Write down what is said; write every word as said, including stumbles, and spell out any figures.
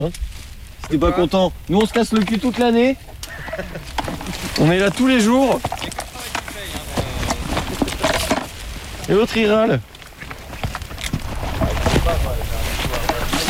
Si t'es pas content, nous on se casse le cul toute l'année. On est là tous les jours. Et l'autre il râle.